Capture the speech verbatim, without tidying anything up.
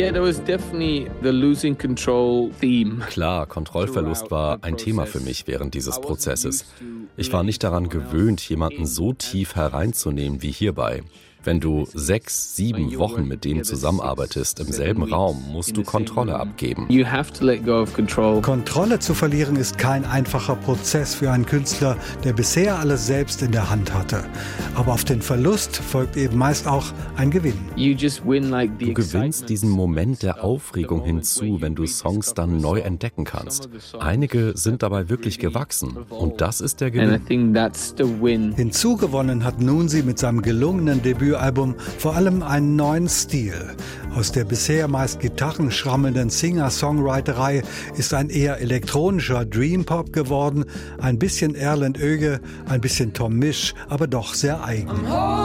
Yeah, there was definitely the losing control theme. Klar, Kontrollverlust war ein Thema für mich während dieses Prozesses. Ich war nicht daran gewöhnt, jemanden so tief hereinzunehmen wie hierbei. Wenn du sechs, sieben Wochen mit dem zusammenarbeitest im selben Raum, musst du Kontrolle abgeben. You have to let go of control. Kontrolle zu verlieren ist kein einfacher Prozess für einen Künstler, der bisher alles selbst in der Hand hatte. Aber auf den Verlust folgt eben meist auch ein Gewinn. You just win like the Du gewinnst diesen Moment der Aufregung hinzu, wenn du Songs dann neu entdecken kannst. Einige sind dabei wirklich gewachsen und das ist der And I Gewinn. think that's the win. Hinzugewonnen hat Nunzi mit seinem gelungenen Debütalbum vor allem einen neuen Stil. Aus der bisher meist gitarrenschrammelnden Singer-Songwriterei ist ein eher elektronischer Dream-Pop geworden, ein bisschen Erland Oege, ein bisschen Tom Misch, aber doch sehr eigen.